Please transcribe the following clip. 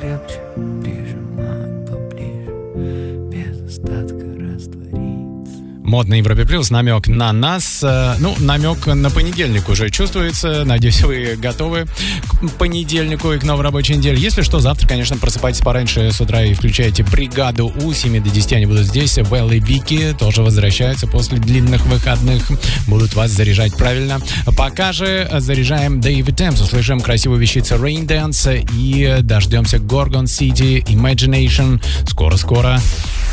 крепче, прижимает поближе, без остатка раствориться. Мод на Европе Плюс, намек на нас. Намек на понедельник уже чувствуется. Надеюсь, вы готовы к понедельнику и к новой рабочей неделе. Если что, завтра, конечно, просыпайтесь пораньше с утра и включайте бригаду У. 7 до 10 они будут здесь. Вэл и Вики тоже возвращаются после длинных выходных. Будут вас заряжать правильно. Пока же заряжаем Дэвид Тэмс. Услышим красивую вещицу Rain Dance и дождемся Gorgon City, Imagination. Скоро-скоро.